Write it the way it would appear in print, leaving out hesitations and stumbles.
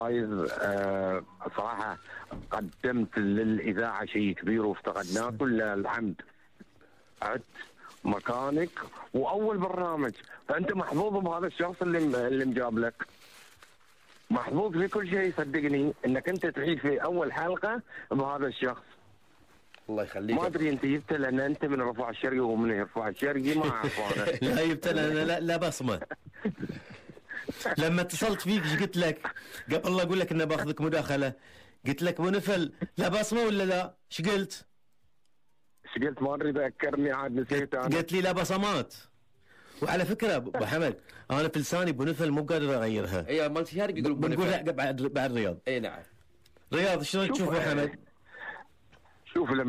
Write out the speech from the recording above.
صراحة قدمت للإذاعة شيء كبير وافتقدناه، كل الحمد. عدت مكانك وأول برنامج، فأنت محظوظ بهذا الشخص اللي مجاب لك، محظوظ في كل شيء. صدقني انك انت تعيد في اول حلقة بهذا الشخص. الله يخليك. ما ادري انت جبت لان انت من رفاع الشرقي ومن رفاع الشرقي، ما اعرف انا. لا جبت انا لا بصمة. لما اتصلت فيك ايش قلت لك؟ قبل الله اقول لك اني باخذك مداخلة، قلت لك بنفل لا بصمة ولا لا؟ ايش قلت؟ ايش قلت؟ ما ادري، ذكرني عاد نسيت انا. قلت لي لا بصمات. وعلى فكرة ابو حمد انا في لساني بنفل مو قادر اغيرها. اي مال شارق يقولون بنقولها بعد رياض. اي نعم. رياض شلون تشوف ابو حمد؟ شوف